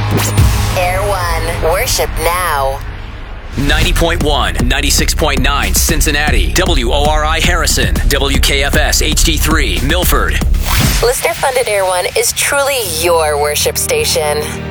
Air One. Worship now. 90.1, 96.9 Cincinnati, WORI Harrison, WKFS HD3 Milford. Listener-funded Air One is truly your worship station.